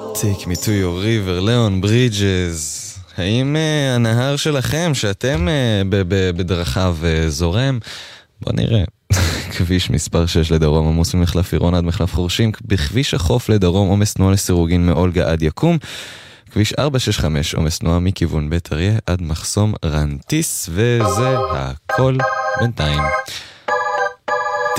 Take me to your river, ליאון ברידג'ס. האם הנהר שלכם שאתם בדרכיו זורם? בוא נראה. כביש מספר 6 לדרום עמוס ממחלף עירון עד מחלף חורשים, בכביש החוף לדרום עומס תנועה לסירוגין מאולגה עד יקום, כביש 465 עומס תנועה מכיוון בית אריה עד מחסום רנטיס, וזה הכל בינתיים.